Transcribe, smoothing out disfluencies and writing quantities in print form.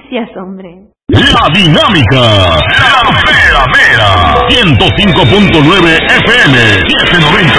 Gracias, hombre. La Dinámica, la mera mera, 105.9 FM, 790